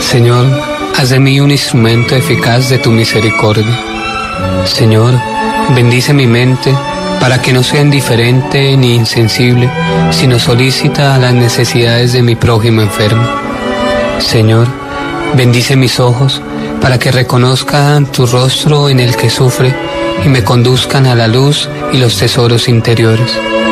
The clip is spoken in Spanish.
Señor, haz de mí un instrumento eficaz de tu misericordia. Señor, bendice mi mente para que no sea indiferente ni insensible, sino solícita a las necesidades de mi prójimo enfermo. Señor, bendice mis ojos para que reconozcan tu rostro en el que sufre y me conduzcan a la luz y los tesoros interiores.